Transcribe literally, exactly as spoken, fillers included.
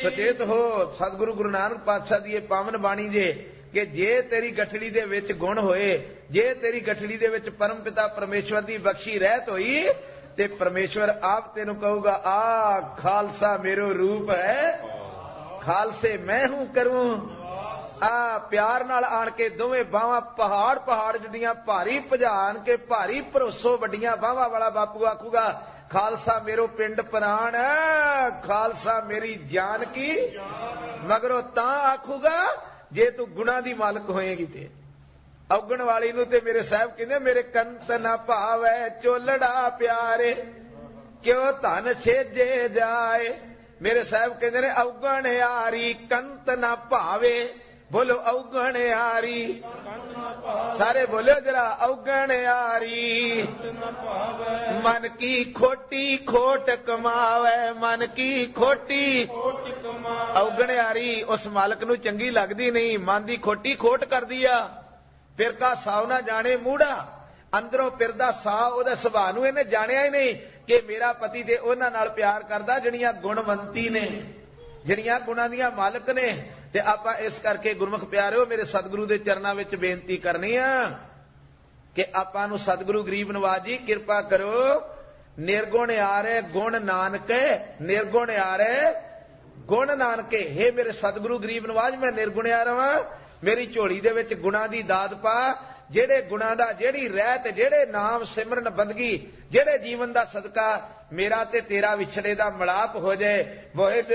सचेत हो। सतगुरु गुरु नानक पातशाह दी पावन बाणी जे कि जे तेरी गठड़ी दे विच गुण होए, जे तेरी गठड़ी दे विच परम पिता परमेश्वर दी बख्शी रहत होई ते परमेश्वर आप तेनू कहूगा आ खालसा मेरो रूप है, खालसे मैं हूं करूं। आ प्यार नाल आण के दोवें बावां पहाड़ पहाड़ जड़ियां भारी भजान के भारी भरोसो वड्डियां बावां वाला बापू आखूगा खालसा मेरो पिंड प्राण, खालसा मेरी जान की। मगरों तां आखूगा जे तू गुणा दी मालक होएगी ते। औगण वाली नूं ते मेरे साहब कहंदे मेरे कंत ना भावै चोलड़ा प्यारे, क्यों धन छेजे जाए। मेरे साहब कहंदे ने औगण यारी कंत ना भावे। बोलो औगण यारी, सारे बोलो जरा औगण यारी। मन की खोटी खोट कमावे, मन की खोटी औगण यारी उस मालक नूं चंगी लगदी नहीं, मन दी खोटी खोट करदी आ। फिर का साव ना जाने मूड़ा, अंदरों फिरदा साव ओहदे सुभाਅ नूं इहने जाणिया ही नहीं कि मेरा पति ते उहनां नाल प्यार करदा जिहड़ियां गुणवंती ने, जिहड़ियां गुणां दीयां मालक ने। ते आपां इस करके गुरमुख प्यारिओ मेरे सतगुरु दे चरनां विच बेनती करनी आ कि आपां नूं सतगुरु गरीब नवाज जी किरपा करो। निर्गुण यारे गुण नानके, निर्गुण यारे गुण नानके। हे मेरे सतगुरु गरीब नवाज मैं निर्गुण यार रवां, मेरी झोली दे विच गुणां दी दात पा, जेड़े गुणां दा जेड़ी रहत जेड़े नाम सिमरन बंदगी जेड़े जीवन दा सदका मेरा ते तेरा विछड़े दा मिलाप हो जाए। वोहे